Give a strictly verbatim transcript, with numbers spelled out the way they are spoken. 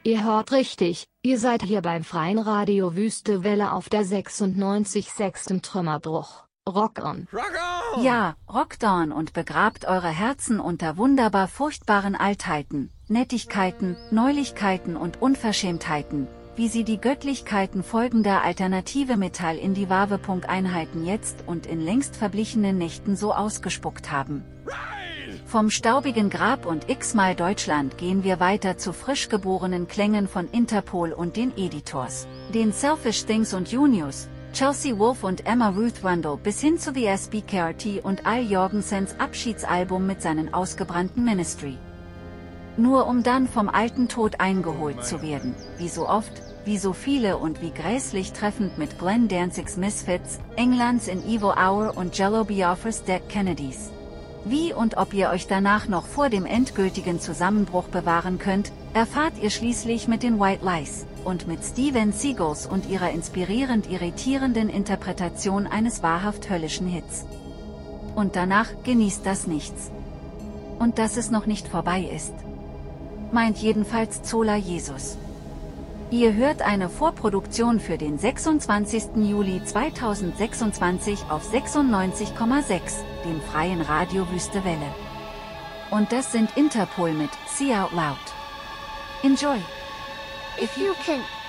Ihr hört richtig, ihr seid hier beim Freien Radio Wüste Welle auf der sechsundneunzig Komma sechs Trümmerbruch. Rock on! Rock on! Ja, rockt on und begrabt eure Herzen unter wunderbar furchtbaren Altheiten, Nettigkeiten, Neulichkeiten und Unverschämtheiten, wie sie die Göttlichkeiten folgender alternative Metall-in-die-Wave-Einheiten jetzt und in längst verblichenen Nächten so ausgespuckt haben. Vom staubigen Grab und x-mal Deutschland gehen wir weiter zu frisch geborenen Klängen von Interpol und den Editors, den Selfish Things und Junius, Chelsea Wolfe und Emma Ruth Rundle bis hin zu The S B K R T und Al Jorgensens Abschiedsalbum mit seinen ausgebrannten Ministry. Nur um dann vom alten Tod eingeholt zu werden, wie so oft, wie so viele und wie gräßlich treffend mit Glenn Danzigs Misfits, Englands in Evil Hour und Jello Biafras Dead Kennedys. Wie und ob ihr euch danach noch vor dem endgültigen Zusammenbruch bewahren könnt, erfahrt ihr schließlich mit den White Lies und mit Steven Seagals und ihrer inspirierend irritierenden Interpretation eines wahrhaft höllischen Hits. Und danach genießt das Nichts. Und dass es noch nicht vorbei ist. Meint jedenfalls Zola Jesus. Ihr hört eine Vorproduktion für den sechsundzwanzigsten Juli zweitausendsechsundzwanzig auf sechsundneunzig Komma sechs, dem Freien Radio Wüste Welle. Und das sind Interpol mit See Out Loud. Enjoy! If you can